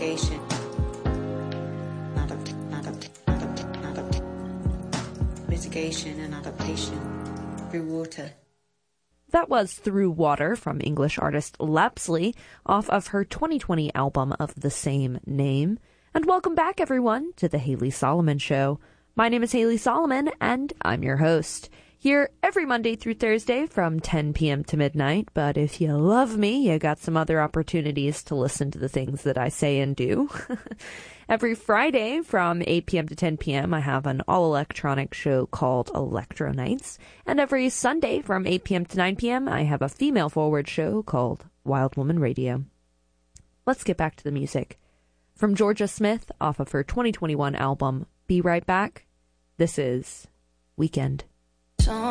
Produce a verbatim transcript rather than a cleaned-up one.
mitigation, adapt, adapt, adapt, adapt, mitigation and adaptation through water. That was Through Water from English artist Lapsley off of her twenty twenty album of the same name. And welcome back, everyone, to The Haley Solomon Show. My name is Haley Solomon, and I'm your host. Here every Monday through Thursday from ten p.m. to midnight, but if you love me, you got some other opportunities to listen to the things that I say and do. Every Friday from eight p.m. to ten p.m., I have an all-electronic show called Electro Nights, and every Sunday from eight p.m. to nine p.m., I have a female-forward show called Wild Woman Radio. Let's get back to the music. From Georgia Smith, off of her twenty twenty-one album, Be Right Back, this is Weekend.